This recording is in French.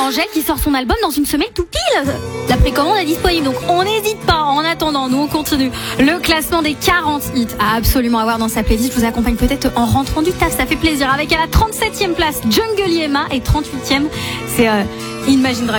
Angèle qui sort son album dans une semaine tout pile. La précommande est disponible, donc on n'hésite pas. En attendant, nous on continue le classement des 40 hits à absolument avoir dans sa playlist. Je vous accompagne peut-être en rentrant du taf, ça fait plaisir. Avec à la 37e place Jungle Yema et 38e c'est Imagine Dragons.